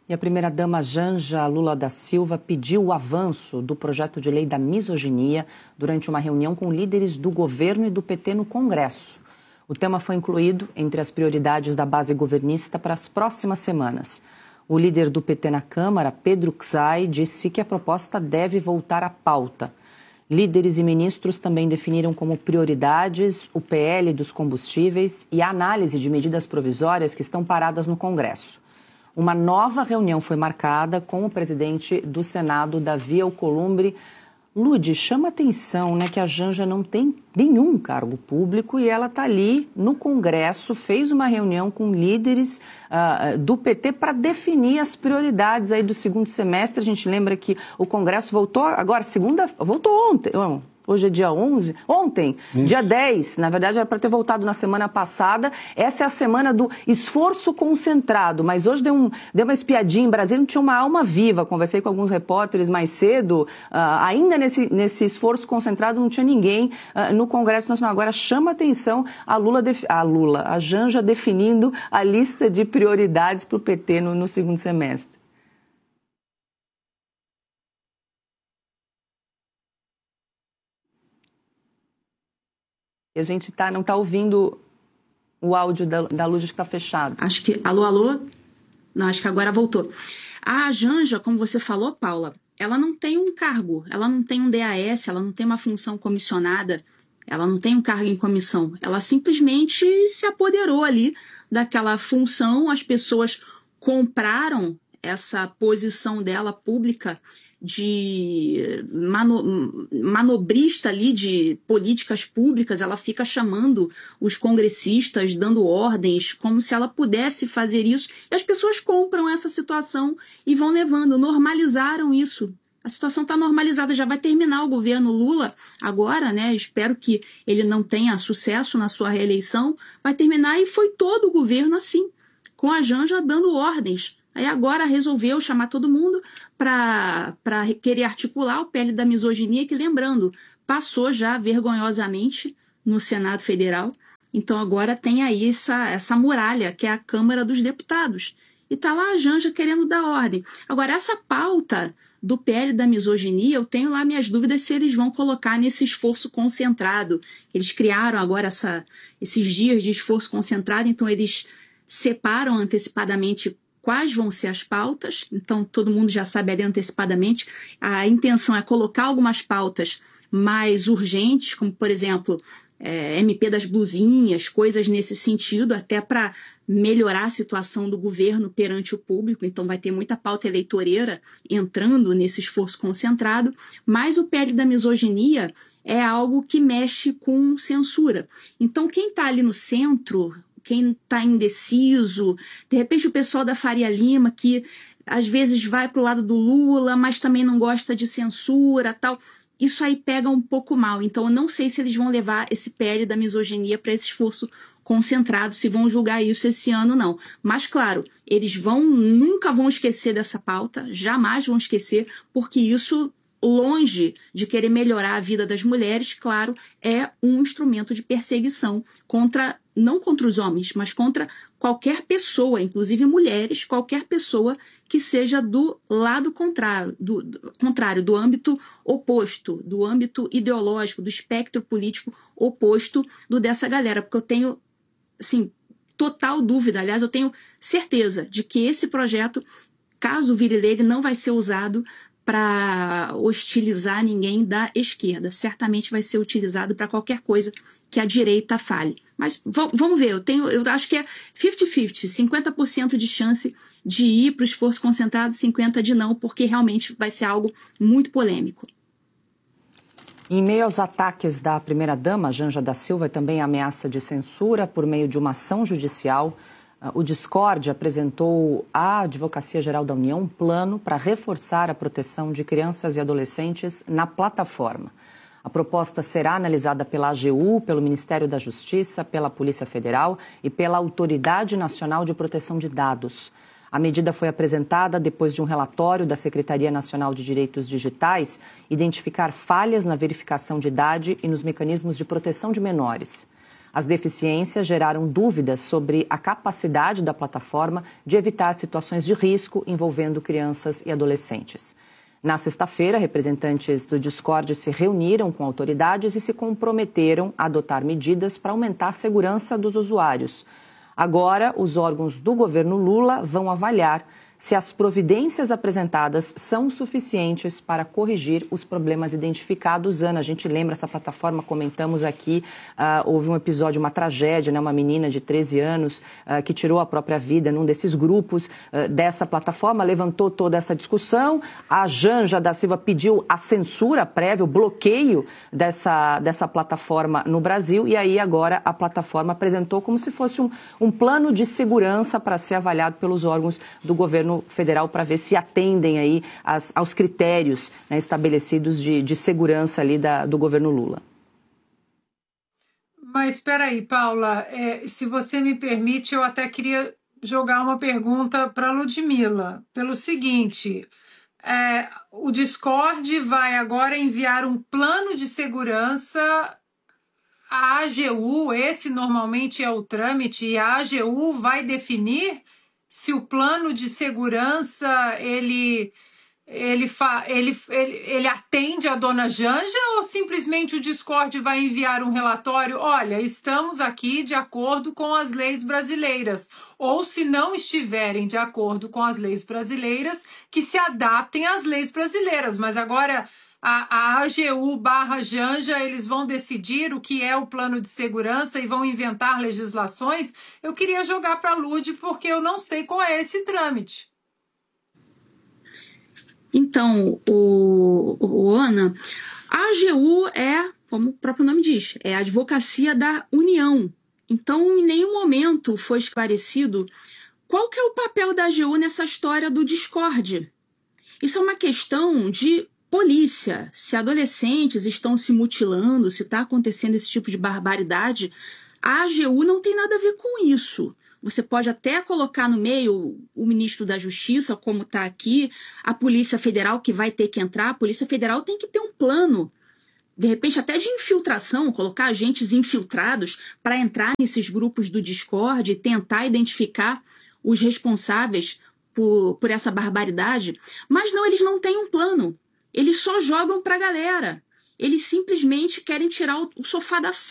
E a primeira-dama Janja Lula da Silva pediu o avanço do projeto de lei da misoginia durante uma reunião com líderes do governo e do PT no Congresso. O tema foi incluído entre as prioridades da base governista para as próximas semanas. O líder do PT na Câmara, Pedro Czai, disse que a proposta deve voltar à pauta. Líderes e ministros também definiram como prioridades o PL dos combustíveis e a análise de medidas provisórias que estão paradas no Congresso. Uma nova reunião foi marcada com o presidente do Senado, Davi Alcolumbre. Lude, chama atenção, né, que a Janja não tem nenhum cargo público e ela está ali no Congresso, fez uma reunião com líderes do PT para definir as prioridades aí do segundo semestre. A gente lembra que o Congresso voltou agora, voltou ontem. Hoje é dia 11, ontem, dia 10, na verdade era para ter voltado na semana passada. Essa é a semana do esforço concentrado, mas hoje deu uma espiadinha em Brasília, não tinha uma alma viva. Conversei com alguns repórteres mais cedo, ainda nesse esforço concentrado não tinha ninguém no Congresso Nacional. Agora chama atenção a Janja definindo a lista de prioridades para o PT no segundo semestre. E a gente não está ouvindo o áudio da Lud, que está fechado. Acho que... Alô? Não, acho que agora voltou. A Janja, como você falou, Paula, ela não tem um cargo, ela não tem um DAS, ela não tem uma função comissionada, ela não tem um cargo em comissão. Ela simplesmente se apoderou ali daquela função, as pessoas compraram essa posição dela pública de manobrista ali de políticas públicas. Ela fica chamando os congressistas, dando ordens, como se ela pudesse fazer isso. E as pessoas compram essa situação e vão levando, normalizaram isso. A situação está normalizada, já vai terminar o governo Lula agora, né? Espero que ele não tenha sucesso na sua reeleição. Vai terminar e foi todo o governo assim, com a Janja dando ordens. Aí agora resolveu chamar todo mundo para querer articular o PL da misoginia, que, lembrando, passou já vergonhosamente no Senado Federal. Então agora tem aí essa muralha, que é a Câmara dos Deputados. E está lá a Janja querendo dar ordem. Agora, essa pauta do PL da misoginia, eu tenho lá minhas dúvidas se eles vão colocar nesse esforço concentrado. Eles criaram agora esses dias de esforço concentrado, então eles separam antecipadamente quais vão ser as pautas, então todo mundo já sabe ali antecipadamente. A intenção é colocar algumas pautas mais urgentes, como, por exemplo, MP das blusinhas, coisas nesse sentido, até para melhorar a situação do governo perante o público. Então vai ter muita pauta eleitoreira entrando nesse esforço concentrado, mas o PL da misoginia é algo que mexe com censura. Então quem está ali no centro, quem está indeciso, de repente o pessoal da Faria Lima, que às vezes vai para o lado do Lula, mas também não gosta de censura, tal, isso aí pega um pouco mal. Então eu não sei se eles vão levar esse PL da misoginia para esse esforço concentrado, se vão julgar isso esse ano, não. Mas, claro, eles nunca vão esquecer dessa pauta, jamais vão esquecer, porque isso, longe de querer melhorar a vida das mulheres, claro, é um instrumento de perseguição não contra os homens, mas contra qualquer pessoa, inclusive mulheres, qualquer pessoa que seja do lado contrário, do âmbito oposto, do âmbito ideológico, do espectro político oposto dessa galera, porque eu tenho, assim, total dúvida, aliás, eu tenho certeza de que esse projeto, caso vire lei, ele não vai ser usado para hostilizar ninguém da esquerda. Certamente vai ser utilizado para qualquer coisa que a direita fale. Mas vamos ver, eu acho que é 50-50, 50% de chance de ir para o esforço concentrado, 50% de não, porque realmente vai ser algo muito polêmico. Em meio aos ataques da primeira-dama, Janja da Silva, e também a ameaça de censura por meio de uma ação judicial, o Discord apresentou à Advocacia Geral da União um plano para reforçar a proteção de crianças e adolescentes na plataforma. A proposta será analisada pela AGU, pelo Ministério da Justiça, pela Polícia Federal e pela Autoridade Nacional de Proteção de Dados. A medida foi apresentada depois de um relatório da Secretaria Nacional de Direitos Digitais identificar falhas na verificação de idade e nos mecanismos de proteção de menores. As deficiências geraram dúvidas sobre a capacidade da plataforma de evitar situações de risco envolvendo crianças e adolescentes. Na sexta-feira, representantes do Discord se reuniram com autoridades e se comprometeram a adotar medidas para aumentar a segurança dos usuários. Agora, os órgãos do governo Lula vão avaliar se as providências apresentadas são suficientes para corrigir os problemas identificados. Ana, a gente lembra essa plataforma, comentamos aqui, houve um episódio, uma tragédia, né, uma menina de 13 anos que tirou a própria vida num desses grupos dessa plataforma, levantou toda essa discussão. A Janja da Silva pediu a censura prévia, o bloqueio dessa plataforma no Brasil, e aí agora a plataforma apresentou como se fosse um plano de segurança para ser avaliado pelos órgãos do governo federal para ver se atendem aí aos critérios, né, estabelecidos de segurança ali do governo Lula. Mas espera aí, Paula, se você me permite, eu até queria jogar uma pergunta para a Ludmila, pelo seguinte: o Discord vai agora enviar um plano de segurança à AGU, esse normalmente é o trâmite, e a AGU vai definir se o plano de segurança ele atende a dona Janja, ou simplesmente o Discord vai enviar um relatório? Olha, estamos aqui de acordo com as leis brasileiras. Ou, se não estiverem de acordo com as leis brasileiras, que se adaptem às leis brasileiras. Mas agora a AGU/Janja, eles vão decidir o que é o plano de segurança e vão inventar legislações. Eu queria jogar para a Lud, porque eu não sei qual é esse trâmite. Então, Ana, a AGU como o próprio nome diz, é a Advocacia da União. Então, em nenhum momento foi esclarecido qual que é o papel da AGU nessa história do Discord. Isso é uma questão de polícia. Se adolescentes estão se mutilando, se está acontecendo esse tipo de barbaridade, a AGU não tem nada a ver com isso. Você pode até colocar no meio o ministro da Justiça, como está aqui, a Polícia Federal, que vai ter que entrar. A Polícia Federal tem que ter um plano, de repente até de infiltração, colocar agentes infiltrados para entrar nesses grupos do Discord e tentar identificar os responsáveis por essa barbaridade. Mas não, eles não têm um plano. Eles só jogam para a galera. Eles simplesmente querem tirar o sofá da sala.